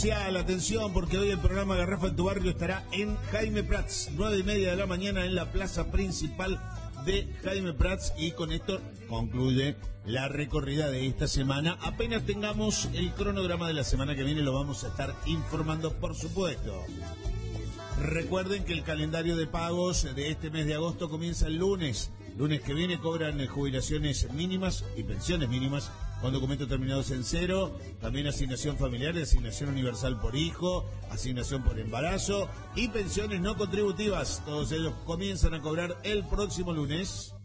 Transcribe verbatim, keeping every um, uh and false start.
La atención, porque hoy el programa Garrafa en tu Barrio estará en Jaime Prats, nueve y media de la mañana en la plaza principal de Jaime Prats, y con esto concluye la recorrida de esta semana. Apenas tengamos el cronograma de la semana que viene lo vamos a estar informando, por supuesto. Recuerden que el calendario de pagos de este mes de agosto comienza el lunes. Lunes que viene cobran jubilaciones mínimas y pensiones mínimas con documentos terminados en cero, también asignación familiar, asignación universal por hijo, asignación por embarazo y pensiones no contributivas. Todos ellos comienzan a cobrar el próximo lunes.